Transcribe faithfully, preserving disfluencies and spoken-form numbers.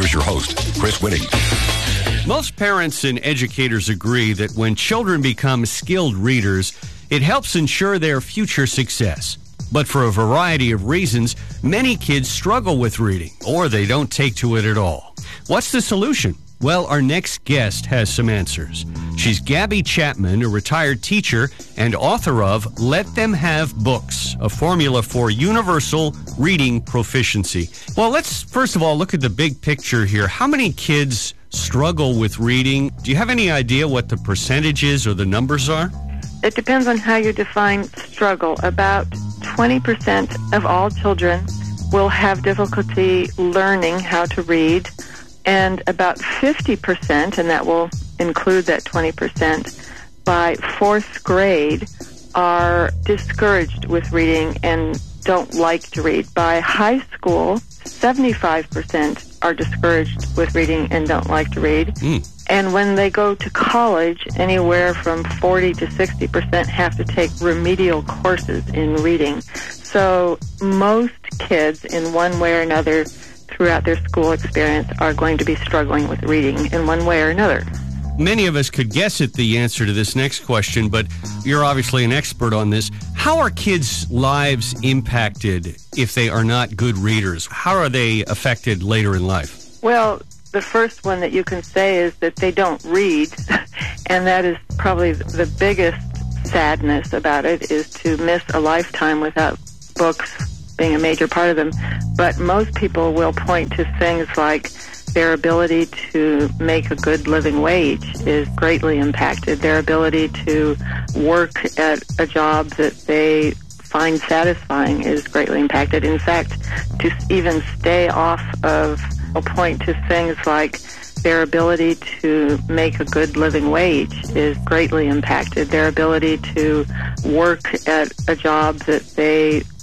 Here's your host, Chris Whitting. Most parents and educators agree that when children become skilled readers, it helps ensure their future success. But for a variety of reasons, many kids struggle with reading, or they don't take to it at all. What's the solution? Well, our next guest has some answers. She's Gabby Chapman, a retired teacher and author of Let Them Have Books, a formula for universal reading proficiency. Well, let's first of all look at the big picture here. How many kids struggle with reading? Do you have any idea what the percentages or the numbers are? It depends on how you define struggle. About twenty percent of all children will have difficulty learning how to read, and about fifty percent, and that will include that twenty percent, by fourth grade are discouraged with reading and don't like to read. By high school, seventy-five percent are discouraged with reading and don't like to read. Mm. And when they go to college, anywhere from forty to sixty percent have to take remedial courses in reading. So most kids, in one way or another, throughout their school experience, are going to be struggling with reading in one way or another. Many of us could guess at the answer to this next question, but you're obviously an expert on this. How are kids' lives impacted if they are not good readers? How are they affected later in life? Well, the first one that you can say is that they don't read, and that is probably the biggest sadness about it, is to miss a lifetime without books being a major part of them. But most people will point to things like their ability to make a good living wage is greatly impacted. Their ability to work at a job that they find satisfying is greatly impacted. In fact, to even stay off of a point to things like their ability to make a good living wage is greatly impacted. Their ability to work at a job that they